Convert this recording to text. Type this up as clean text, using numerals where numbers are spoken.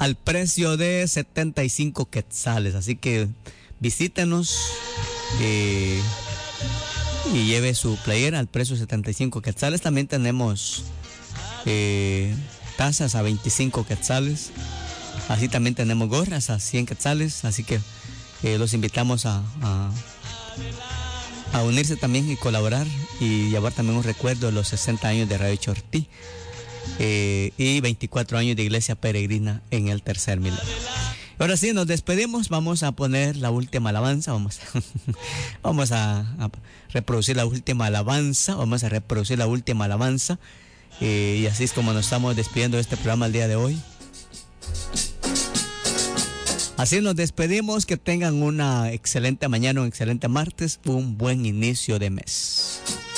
al precio de 75 quetzales. Así que visítenos y lleve su playera al precio de 75 quetzales. También tenemos tazas a 25 quetzales. Así también tenemos gorras a 100 quetzales. Así que los invitamos a unirse también y colaborar y llevar también un recuerdo de los 60 años de Radio Chortí y 24 años de Iglesia Peregrina en el tercer milenio. Ahora sí, nos despedimos. Vamos a poner la última alabanza. Vamos a reproducir la última alabanza. Y así es como nos estamos despidiendo de este programa el día de hoy. Así nos despedimos. Que tengan una excelente mañana, un excelente martes, un buen inicio de mes.